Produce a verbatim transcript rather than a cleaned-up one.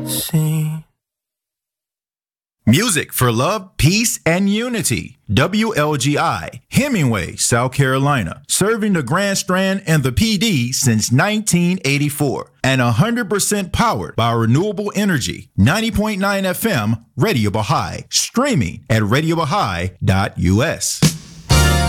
see. Music for love, peace, and unity. W L G I, Hemingway, South Carolina. Serving the Grand Strand and the P D since nineteen eighty-four. And one hundred percent powered by renewable energy. ninety point nine F M, Radio Baha'i. Streaming at radio baha'i dot U S.